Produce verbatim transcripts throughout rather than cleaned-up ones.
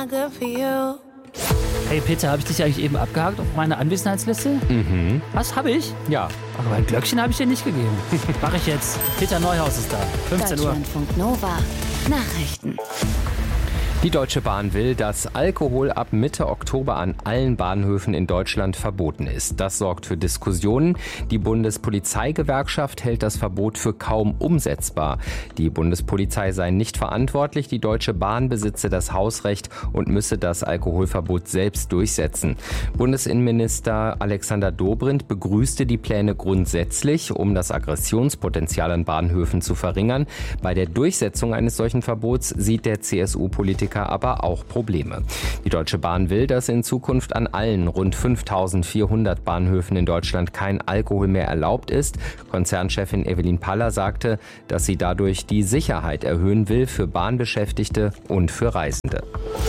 Hey Peter, habe ich dich eigentlich eben abgehakt auf meine Anwesenheitsliste? Mhm. Was, habe ich? Ja. Aber ein Glöckchen habe ich dir nicht gegeben. Mach ich jetzt. Peter Neuhaus ist da. fünfzehn Uhr. Deutschlandfunk Nova. Nachrichten. Die Deutsche Bahn will, dass Alkohol ab Mitte Oktober an allen Bahnhöfen in Deutschland verboten ist. Das sorgt für Diskussionen. Die Bundespolizeigewerkschaft hält das Verbot für kaum umsetzbar. Die Bundespolizei sei nicht verantwortlich, die Deutsche Bahn besitze das Hausrecht und müsse das Alkoholverbot selbst durchsetzen. Bundesinnenminister Alexander Dobrindt begrüßte die Pläne grundsätzlich, um das Aggressionspotenzial an Bahnhöfen zu verringern. Bei der Durchsetzung eines solchen Verbots sieht der C S U-Politiker aber auch Probleme. Die Deutsche Bahn will, dass in Zukunft an allen rund fünftausendvierhundert Bahnhöfen in Deutschland kein Alkohol mehr erlaubt ist. Konzernchefin Evelyn Paller sagte, dass sie dadurch die Sicherheit erhöhen will für Bahnbeschäftigte und für Reisende.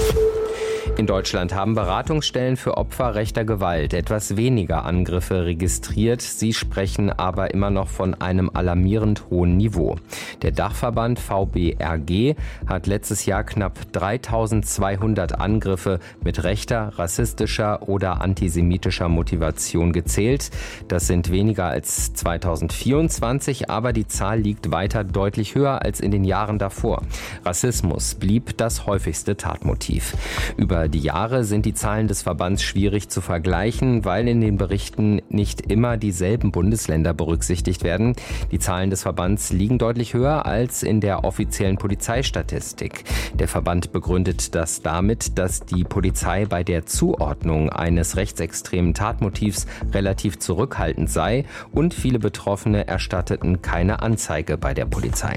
In Deutschland haben Beratungsstellen für Opfer rechter Gewalt etwas weniger Angriffe registriert. Sie sprechen aber immer noch von einem alarmierend hohen Niveau. Der Dachverband V B R G hat letztes Jahr knapp dreitausendzweihundert Angriffe mit rechter, rassistischer oder antisemitischer Motivation gezählt. Das sind weniger als zweitausendvierundzwanzig, aber die Zahl liegt weiter deutlich höher als in den Jahren davor. Rassismus blieb das häufigste Tatmotiv. Über die Jahre sind die Zahlen des Verbands schwierig zu vergleichen, weil in den Berichten nicht immer dieselben Bundesländer berücksichtigt werden. Die Zahlen des Verbands liegen deutlich höher als in der offiziellen Polizeistatistik. Der Verband begründet das damit, dass die Polizei bei der Zuordnung eines rechtsextremen Tatmotivs relativ zurückhaltend sei und viele Betroffene erstatteten keine Anzeige bei der Polizei.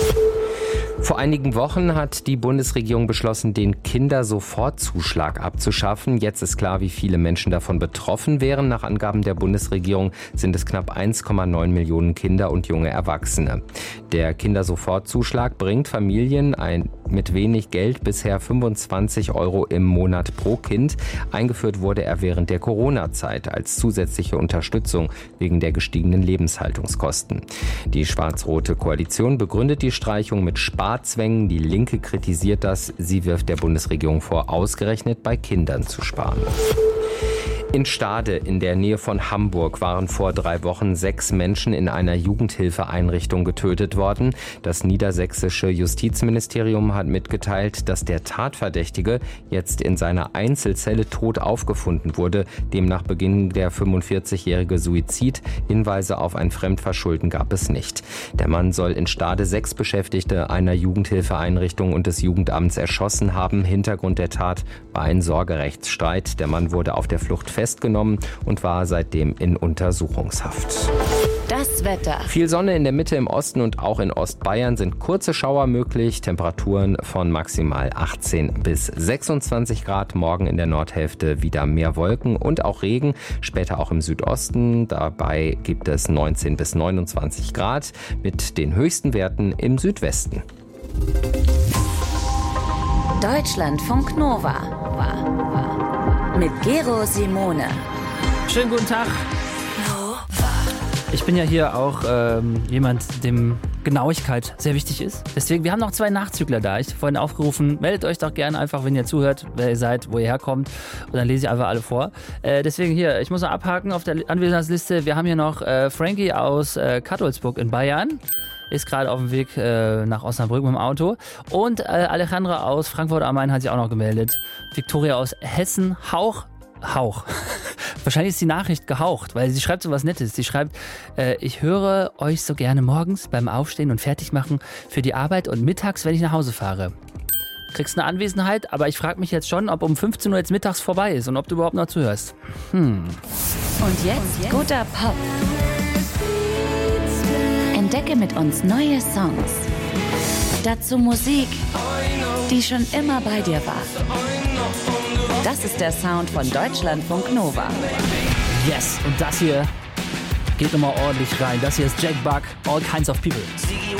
Vor einigen Wochen hat die Bundesregierung beschlossen, den Kindersofortzuschlag abzuschaffen. Jetzt ist klar, wie viele Menschen davon betroffen wären. Nach Angaben der Bundesregierung sind es knapp eins Komma neun Millionen Kinder und junge Erwachsene. Der Kindersofortzuschlag bringt Familien ein, mit wenig Geld bisher fünfundzwanzig Euro im Monat pro Kind. Eingeführt wurde er während der Corona-Zeit als zusätzliche Unterstützung wegen der gestiegenen Lebenshaltungskosten. Die schwarz-rote Koalition begründet die Streichung mit Sparzwängen. Die Linke kritisiert das. Sie wirft der Bundesregierung vor, ausgerechnet bei Kindern zu sparen. In Stade in der Nähe von Hamburg waren vor drei Wochen sechs Menschen in einer Jugendhilfeeinrichtung getötet worden. Das niedersächsische Justizministerium hat mitgeteilt, dass der Tatverdächtige jetzt in seiner Einzelzelle tot aufgefunden wurde. Demnach beging der fünfundvierzigjährige Suizid. Hinweise auf ein Fremdverschulden gab es nicht. Der Mann soll in Stade sechs Beschäftigte einer Jugendhilfeeinrichtung und des Jugendamts erschossen haben. Hintergrund der Tat war ein Sorgerechtsstreit. Der Mann wurde auf der Flucht festgenommen und war seitdem in Untersuchungshaft. Das Wetter. Viel Sonne in der Mitte, im Osten und auch in Ostbayern sind kurze Schauer möglich. Temperaturen von maximal achtzehn bis sechsundzwanzig Grad. Morgen in der Nordhälfte wieder mehr Wolken und auch Regen. Später auch im Südosten. Dabei gibt es neunzehn bis neunundzwanzig Grad mit den höchsten Werten im Südwesten. Deutschlandfunk Nova. Mit Gero Simone. Schönen guten Tag. Ich bin ja hier auch ähm, jemand, dem Genauigkeit sehr wichtig ist. Deswegen, wir haben noch zwei Nachzügler da. Ich habe vorhin aufgerufen, meldet euch doch gerne einfach, wenn ihr zuhört, wer ihr seid, wo ihr herkommt. Und dann lese ich einfach alle vor. Äh, deswegen hier, ich muss noch abhaken auf der Anwesenheitsliste. Wir haben hier noch äh, Frankie aus äh, Kattolsburg in Bayern. Ist gerade auf dem Weg äh, nach Osnabrück mit dem Auto. Und äh, Alejandra aus Frankfurt am Main hat sich auch noch gemeldet. Victoria aus Hessen, Hauch, Hauch. Wahrscheinlich ist die Nachricht gehaucht, weil sie schreibt so was Nettes. Sie schreibt, äh, ich höre euch so gerne morgens beim Aufstehen und Fertigmachen für die Arbeit und mittags, wenn ich nach Hause fahre. Kriegst eine Anwesenheit, aber ich frage mich jetzt schon, ob um fünfzehn Uhr jetzt mittags vorbei ist und ob du überhaupt noch zuhörst. Hm. Und jetzt guter Pop. Entdecke mit uns neue Songs. Dazu Musik, die schon immer bei dir war. Das ist der Sound von Deutschlandfunk Nova. Yes, und das hier geht nochmal ordentlich rein. Das hier ist Jack Buck, All Kinds of People.